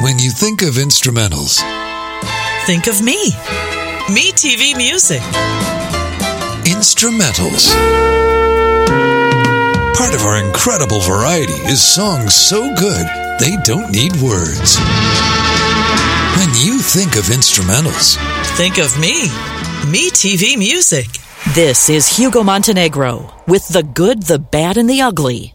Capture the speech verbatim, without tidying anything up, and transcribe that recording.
When you think of instrumentals, Think of me. Me T V music. instrumentals. Part of our incredible variety is songs so good they don't need words. When you think of instrumentals, Think of me. Me T V music. This is Hugo Montenegro with The Good, the Bad, and the Ugly.